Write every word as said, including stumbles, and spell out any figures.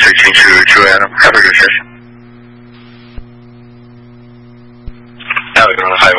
事情去追呢？是不是这是？还有一个人还有